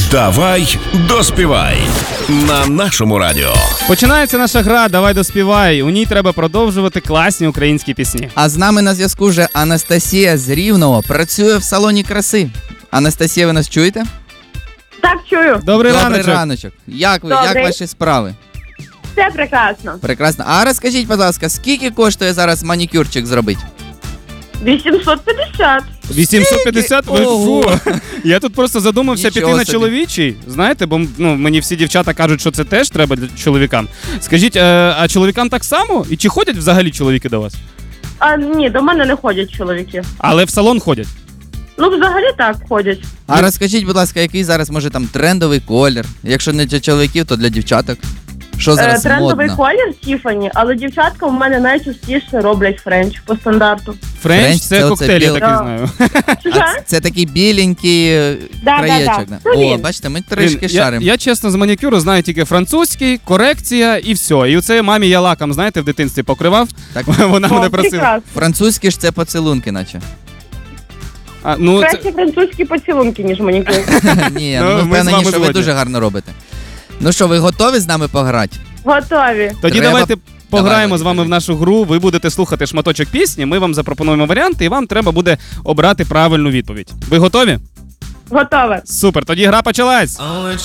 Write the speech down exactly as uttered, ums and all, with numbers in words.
Давай доспівай на нашому радіо. Починається наша гра «Давай доспівай». У ній треба продовжувати класні українські пісні. А з нами на зв'язку вже Анастасія з Рівного, працює в салоні краси. Анастасія, ви нас чуєте? Так, чую. Добрий, Добрий раночок. раночок. Як ви? Добрий. Як ваші справи? Все прекрасно. Прекрасно. А розкажіть, будь ласка, скільки коштує зараз манікюрчик зробити? вісімсот п'ятдесят. вісімсот п'ятдесят? Ви Ого. що? Я тут просто задумався Нічого піти на собі. чоловічий. Знаєте, бо ну, мені всі дівчата кажуть, що це теж треба для чоловікам. Скажіть, е, а чоловікам так само? І чи ходять взагалі чоловіки до вас? А ні, до мене не ходять чоловіки. Але в салон ходять. Ну, взагалі так ходять. А розкажіть, будь ласка, який зараз може там трендовий колір? Якщо не для чоловіків, то для дівчаток. Що Е, зараз трендовий модно? колір Тіфані, але дівчатка у мене найчастіше роблять френч по стандарту. Френч, Френч це, це оце коктейль, я біл- такий Да. знаю. Чуже? А це такий біленький е, Да, краєчок. да, да. да? Ну, О, він. бачите, ми Блін, трішки я, шаримо. я чесно з манікюру знаю тільки французький, корекція і все. І оце мамі я лаком, знаєте, в дитинстві покривав. Так. Вона мене О, просила. прекрасно. Французькі ж це поцілунки, наче. А, ну, це... Краще французькі поцілунки, ніж манікюр. Ні, Ну, ну, ми ми з впевнені, вами що ви згодні. дуже гарно робите. Ну що, ви готові з нами пограти? Готові. Тоді Треба- давайте пограємо Давай, з вами Вадим. в нашу гру. Ви будете слухати шматочок пісні, ми вам запропонуємо варіанти, і вам треба буде обрати правильну відповідь. Ви готові? Готове. Супер, тоді гра почалась. I'll let